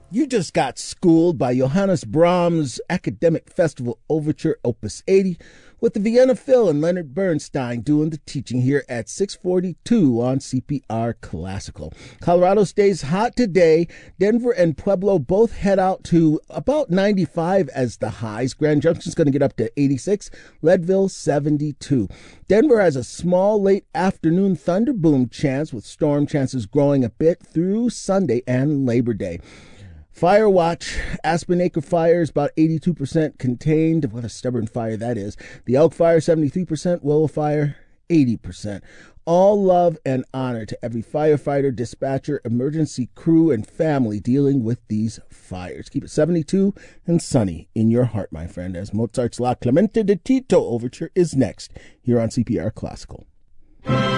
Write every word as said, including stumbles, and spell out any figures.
You just got schooled by Johannes Brahms' Academic Festival Overture Opus eighty with the Vienna Phil and Leonard Bernstein doing the teaching here at six forty-two on C P R Classical. Colorado stays hot today. Denver and Pueblo both head out to about ninety-five as the highs. Grand Junction's going to get up to eighty-six. Leadville, seventy-two. Denver has a small late afternoon thunder boom chance with storm chances growing a bit through Sunday and Labor Day. Fire watch, Aspen Acre Fire is about eighty-two percent contained. What a stubborn fire that is. The Elk Fire, seventy-three percent. Willow Fire, eighty percent. All love and honor to every firefighter, dispatcher, emergency crew, and family dealing with these fires. Keep it seventy-two and sunny in your heart, my friend, as Mozart's La Clemente de Tito Overture is next here on C P R Classical.